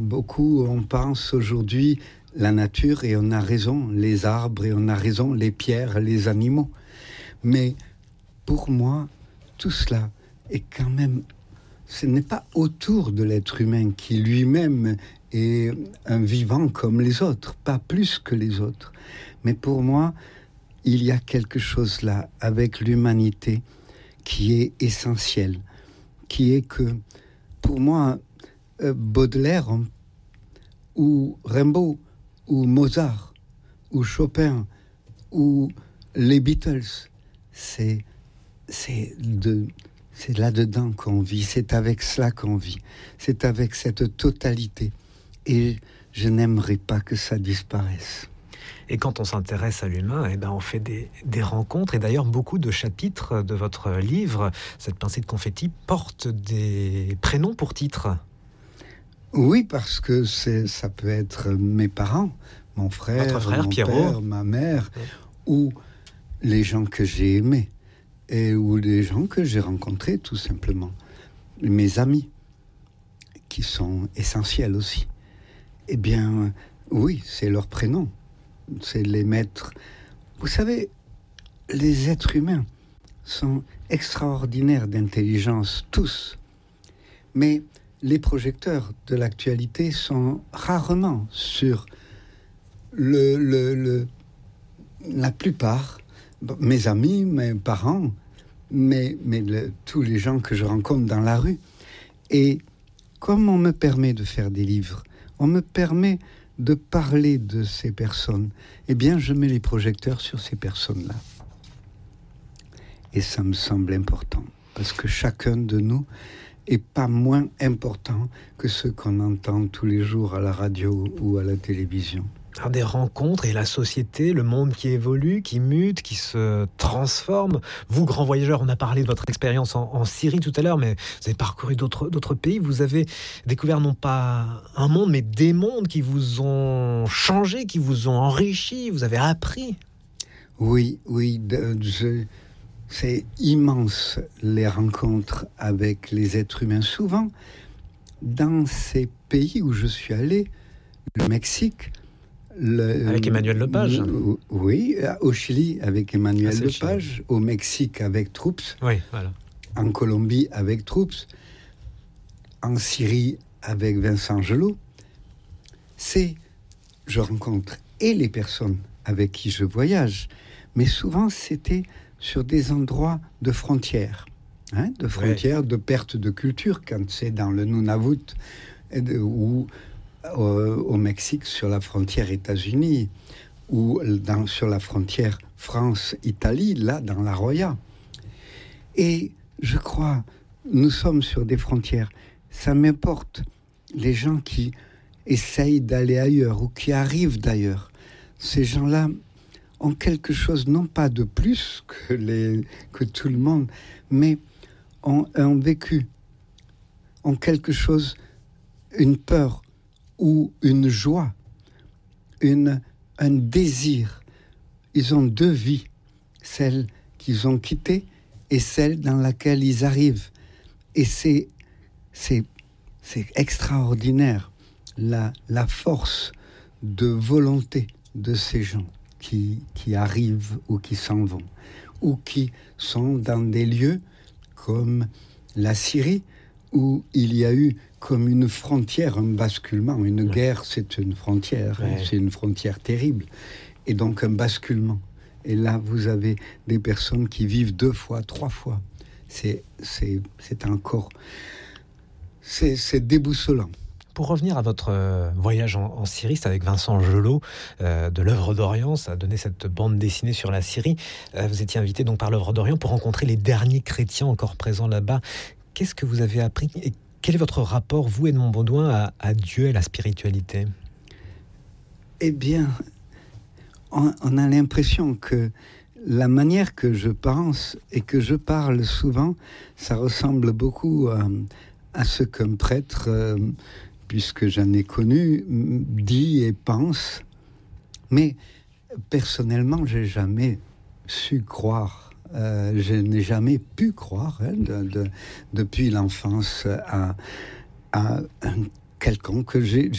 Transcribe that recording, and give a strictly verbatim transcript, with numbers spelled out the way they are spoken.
beaucoup, on pense aujourd'hui la nature, et on a raison, les arbres, et on a raison, les pierres, les animaux. Mais pour moi, tout cela est quand même... Ce n'est pas autour de l'être humain qui lui-même est un vivant comme les autres, pas plus que les autres. Mais pour moi, il y a quelque chose là, avec l'humanité, qui est essentiel, qui est que, pour moi, euh, Baudelaire, ou Rimbaud, ou Mozart, ou Chopin, ou les Beatles, c'est, c'est, de, c'est là-dedans qu'on vit, c'est avec cela qu'on vit, c'est avec cette totalité. Et je n'aimerais pas que ça disparaisse. Et quand on s'intéresse à l'humain, eh ben on fait des, des rencontres. Et d'ailleurs, beaucoup de chapitres de votre livre, cette pincée de confetti, portent des prénoms pour titre. Oui, parce que c'est, ça peut être mes parents, mon frère, votre frère mon Pierrot, père, ma mère, oui. Ou les gens que j'ai aimés, et ou les gens que j'ai rencontrés, tout simplement. Mes amis, qui sont essentiels aussi. Eh bien, oui, c'est leur prénom. C'est les mettre... Vous savez, les êtres humains sont extraordinaires d'intelligence, tous. Mais les projecteurs de l'actualité sont rarement sur le, le, le, la plupart, mes amis, mes parents, mais, mais le, tous les gens que je rencontre dans la rue. Et comme on me permet de faire des livres, on me permet de parler de ces personnes, eh bien, je mets les projecteurs sur ces personnes-là. Et ça me semble important, parce que chacun de nous est pas moins important que ceux qu'on entend tous les jours à la radio ou à la télévision. Alors des rencontres et la société, le monde qui évolue, qui mute, qui se transforme. Vous, grand voyageur, on a parlé de votre expérience en, en Syrie tout à l'heure, mais vous avez parcouru d'autres, d'autres pays. Vous avez découvert non pas un monde, mais des mondes qui vous ont changé, qui vous ont enrichi, vous avez appris. Oui, oui, de, je, c'est immense les rencontres avec les êtres humains. Souvent, dans ces pays où je suis allé, le Mexique, Le, avec Emmanuel Lepage. Le, oui, au Chili avec Emmanuel ah, Lepage, au Mexique avec Troops, oui, voilà. En Colombie avec Troops, en Syrie avec Vincent Gelot. C'est, je rencontre et les personnes avec qui je voyage, mais souvent c'était sur des endroits de frontières, hein, de frontières, oui. De perte de culture, quand c'est dans le Nunavut, ou Au, au Mexique, sur la frontière États-Unis, ou dans, sur la frontière France-Italie, là, dans la Roya. Et je crois, nous sommes sur des frontières. Ça m'importe, les gens qui essayent d'aller ailleurs ou qui arrivent d'ailleurs. Ces gens-là ont quelque chose, non pas de plus que, les, que tout le monde, mais ont un vécu, ont quelque chose, une peur, ou une joie, une, un désir. Ils ont deux vies, celle qu'ils ont quittée et celle dans laquelle ils arrivent. Et c'est, c'est, c'est extraordinaire, la, la force de volonté de ces gens qui, qui arrivent ou qui s'en vont, ou qui sont dans des lieux comme la Syrie, où il y a eu comme une frontière, un basculement. Une ouais. guerre, c'est une frontière, ouais. hein, c'est une frontière terrible. Et donc un basculement. Et là, vous avez des personnes qui vivent deux fois, trois fois. C'est, c'est, c'est encore... C'est, c'est déboussolant. Pour revenir à votre voyage en, en Syrie, c'est avec Vincent Gelot euh, de l'œuvre d'Orient, ça a donné cette bande dessinée sur la Syrie. Euh, vous étiez invité donc par l'œuvre d'Orient pour rencontrer les derniers chrétiens encore présents là-bas. Qu'est-ce que vous avez appris et quel est votre rapport, vous, Edmond Baudouin, à, à Dieu et à la spiritualité ? Eh bien, on, on a l'impression que la manière que je pense et que je parle souvent, ça ressemble beaucoup à, à ce qu'un prêtre, euh, puisque j'en ai connu, dit et pense. Mais personnellement, j'ai jamais su croire. Euh, je n'ai jamais pu croire, hein, de, de, depuis l'enfance, à, à un quelconque. J'ai,